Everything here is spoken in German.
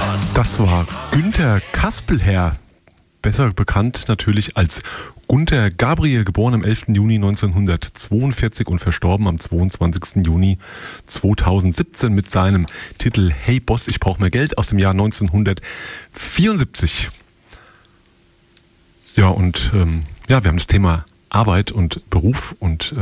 Das war Günter Kaspelherr, besser bekannt natürlich als Gunter Gabriel, geboren am 11. Juni 1942 und verstorben am 22. Juni 2017 mit seinem Titel Hey Boss, ich brauch mehr Geld aus dem Jahr 1974. Ja, und wir haben das Thema Arbeit und Beruf und